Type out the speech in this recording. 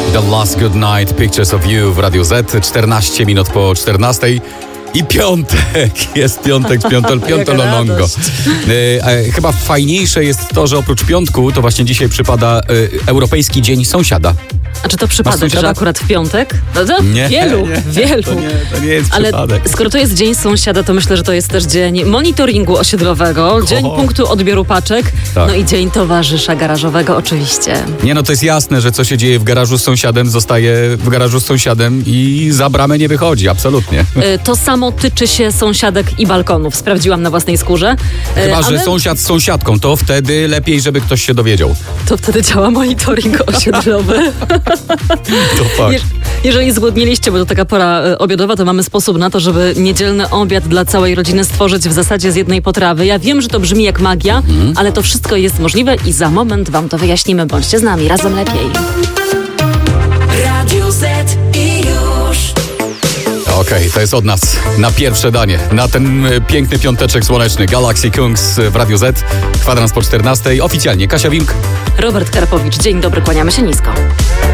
The Last Good Night, Pictures of You w Radio Z, 14 minut po 14. I piątek, jest piątek, piątolongo. Chyba fajniejsze jest to, że oprócz piątku, to właśnie dzisiaj przypada Europejski Dzień Sąsiada. A czy to przypadek, że akurat w piątek? No to nie, wielu. To nie jest Ale przypadek. skoro to jest Dzień Sąsiada, to myślę, że to jest też dzień monitoringu osiedlowego, dzień punktu odbioru paczek, Tak. no i dzień towarzysza garażowego oczywiście. Nie, no to jest jasne, że co się dzieje w garażu z sąsiadem, zostaje w garażu z sąsiadem i za bramę nie wychodzi, absolutnie. To samo tyczy się sąsiadek i balkonów. Sprawdziłam na własnej skórze. Chyba, że sąsiad z sąsiadką, to wtedy lepiej, żeby ktoś się dowiedział. To wtedy działa monitoring osiedlowy. To fakt. Jeżeli zgłodniliście, bo to taka pora obiadowa, to mamy sposób na to, żeby niedzielny obiad dla całej rodziny stworzyć w zasadzie z jednej potrawy. Ja wiem, że to brzmi jak magia, ale to wszystko jest możliwe i za moment wam to wyjaśnimy. Bądźcie z nami, razem lepiej. Radio Z i już. Okej, to jest od nas na pierwsze danie, na ten piękny piąteczek słoneczny. Galaxy Kings w Radiu Z, kwadrans po 14. Oficjalnie Kasia Wimk. Robert Karpowicz, dzień dobry, kłaniamy się nisko.